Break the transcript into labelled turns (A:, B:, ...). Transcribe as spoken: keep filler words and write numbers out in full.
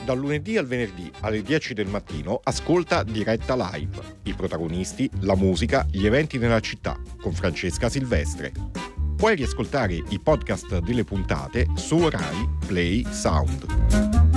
A: Dal lunedì al venerdì alle dieci del mattino ascolta Diretta Live. I protagonisti, la musica, gli eventi nella città con Francesca Silvestre. Puoi riascoltare i podcast delle puntate su Rai Play Sound.